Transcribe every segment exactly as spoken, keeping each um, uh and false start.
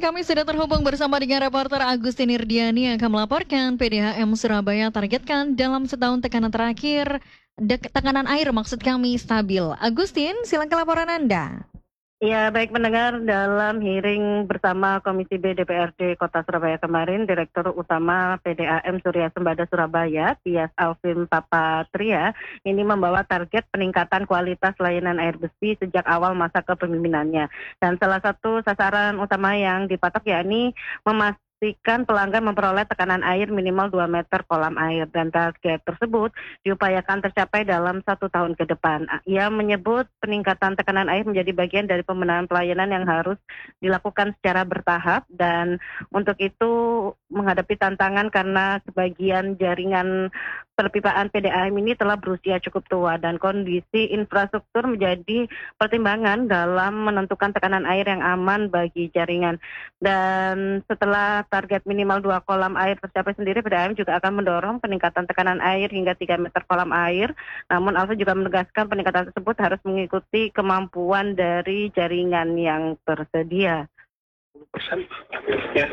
kami sudah terhubung bersama dengan reporter Agustin Irdiani yang akan melaporkan P D H M Surabaya targetkan dalam setahun tekanan terakhir, dek- tekanan air maksud kami stabil. Agustin, silakan laporan Anda. Ya, baik pendengar, dalam hearing bersama Komisi B D P R D Kota Surabaya kemarin, Direktur Utama P D A M Surya Sembada Surabaya, Tias Alvin Papatria, ini membawa target peningkatan kualitas layanan air bersih sejak awal masa kepemimpinannya. Dan salah satu sasaran utama yang dipatok yakni memastikan pelanggan memperoleh tekanan air minimal dua meter kolam air, dan target tersebut diupayakan tercapai dalam satu tahun ke depan. Ia menyebut peningkatan tekanan air menjadi bagian dari pemenahan pelayanan yang harus dilakukan secara bertahap, dan untuk itu menghadapi tantangan karena sebagian jaringan perpipaan P D A M ini telah berusia cukup tua dan kondisi infrastruktur menjadi pertimbangan dalam menentukan tekanan air yang aman bagi jaringan. Dan setelah target minimal dua kolam air tercapai sendiri, P D A M juga akan mendorong peningkatan tekanan air hingga tiga meter kolam air. Namun Alvin juga menegaskan peningkatan tersebut harus mengikuti kemampuan dari jaringan yang tersedia. Persen. Ya,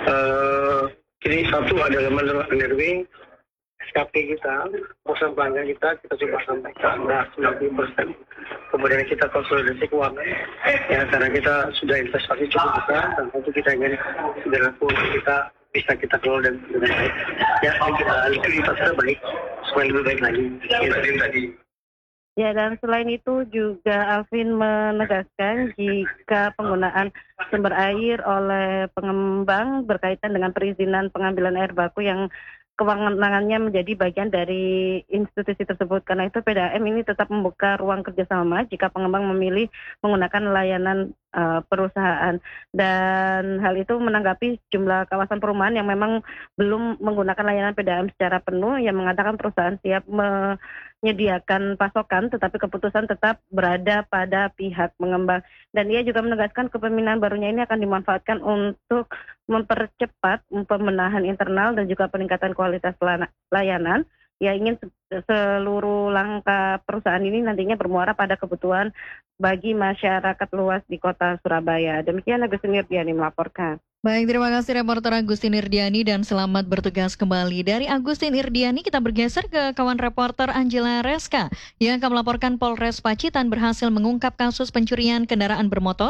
uh, ini satu adalah menurut N R W S K P kita, perusahaan pelanggan kita, kita coba sampaikan nah, sembilan puluh persen. Kemudian kita konsolidasi keuangan, ya karena kita sudah investasi cukup besar, dan tentu kita ingin segera keuangan kita bisa kita kelola dan dengan baik. Ya, kita likuiditas kita baik, supaya lebih baik lagi. Yang tadi. Ya, dan selain itu juga Alvin menegaskan jika penggunaan sumber air oleh pengembang berkaitan dengan perizinan pengambilan air baku yang kewenangannya menjadi bagian dari institusi tersebut. Karena itu P D A M ini tetap membuka ruang kerjasama jika pengembang memilih menggunakan layanan uh, perusahaan. Dan hal itu menanggapi jumlah kawasan perumahan yang memang belum menggunakan layanan P D A M secara penuh, yang mengatakan perusahaan siap menyediakan pasokan, tetapi keputusan tetap berada pada pihak pengembang. Dan ia juga menegaskan kepemimpinan barunya ini akan dimanfaatkan untuk mempercepat pemenahan internal dan juga peningkatan kualitas layanan. Ya, ingin seluruh langkah perusahaan ini nantinya bermuara pada kebutuhan bagi masyarakat luas di kota Surabaya. Demikian Agustin Irdiani melaporkan. Baik, terima kasih reporter Agustin Irdiani dan selamat bertugas kembali. Dari Agustin Irdiani kita bergeser ke kawan reporter Angela Reska yang akan melaporkan Polres Pacitan berhasil mengungkap kasus pencurian kendaraan bermotor